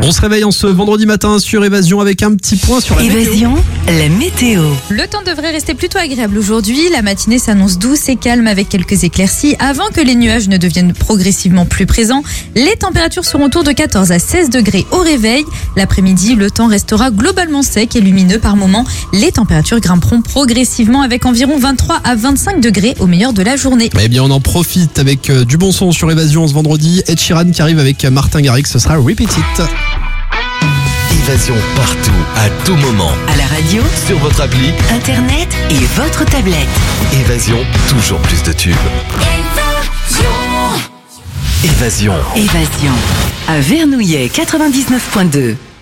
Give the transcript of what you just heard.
On se réveille en ce vendredi matin sur Évasion avec un petit point sur la Évasion, la météo. Le temps devrait rester plutôt agréable aujourd'hui. La matinée s'annonce douce et calme avec quelques éclaircies avant que les nuages ne deviennent progressivement plus présents. Les températures seront autour de 14 à 16 degrés au réveil. L'après-midi, le temps restera globalement sec et lumineux par moments. Les températures grimperont progressivement avec environ 23 à 25 degrés au meilleur de la journée. Eh bien, on en profite avec du bon son sur Évasion ce vendredi. Ed Sheeran qui arrive avec Martin Garrix, ce sera Repeat It. Évasion partout, à tout moment. À la radio, Sur votre appli, internet et votre tablette. Évasion, toujours plus de tubes. Évasion. Évasion. À Vernouillet 99.2.